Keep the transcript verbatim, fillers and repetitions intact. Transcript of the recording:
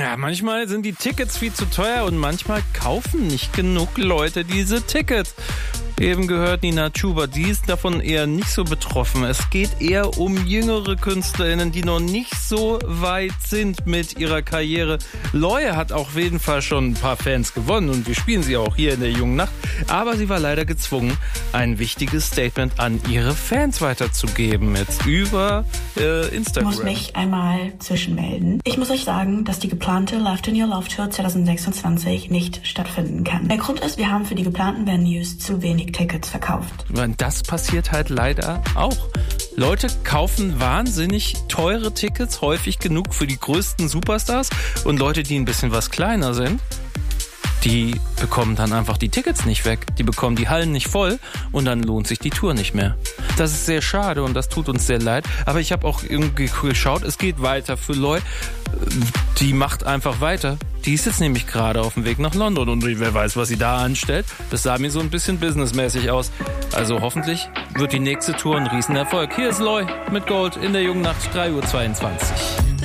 Ja, manchmal sind die Tickets viel zu teuer und manchmal kaufen nicht genug Leute diese Tickets. Eben gehört Nina Chuba, die ist davon eher nicht so betroffen. Es geht eher um jüngere KünstlerInnen, die noch nicht so weit sind mit ihrer Karriere. Loy hat auf jeden Fall schon ein paar Fans gewonnen und wir spielen sie auch hier in der Jungen Nacht. Aber sie war leider gezwungen, ein wichtiges Statement an ihre Fans weiterzugeben. Jetzt über äh, Instagram. Ich muss mich einmal zwischenmelden. Ich muss euch sagen, dass die geplante Left in Your Love Tour zwanzig sechsundzwanzig nicht stattfinden kann. Der Grund ist, wir haben für die geplanten Venues zu wenig Tickets verkauft. Das passiert halt leider auch. Leute kaufen wahnsinnig teure Tickets, häufig genug für die größten Superstars. Und Leute, die ein bisschen was kleiner sind, die bekommen dann einfach die Tickets nicht weg. Die bekommen die Hallen nicht voll und dann lohnt sich die Tour nicht mehr. Das ist sehr schade und das tut uns sehr leid. Aber ich habe auch irgendwie geschaut, es geht weiter für Loy. Die macht einfach weiter. Die ist jetzt nämlich gerade auf dem Weg nach London und wer weiß, was sie da anstellt. Das sah mir so ein bisschen businessmäßig aus. Also hoffentlich wird die nächste Tour ein Riesenerfolg. Hier ist Loy mit Gold in der Jungen Nacht, drei Uhr zweiundzwanzig.